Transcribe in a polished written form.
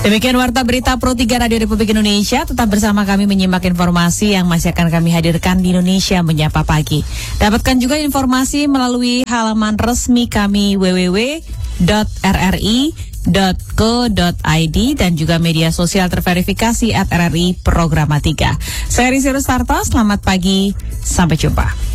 Demikian Warta Berita Pro 3 Radio Republik Indonesia. Tetap bersama kami menyimak informasi yang masih akan kami hadirkan di Indonesia Menyapa Pagi. Dapatkan juga informasi melalui halaman resmi kami www.rri.co.id dan juga media sosial terverifikasi @RRI Programa 3. Saya Risi Rustarto, selamat pagi, sampai jumpa.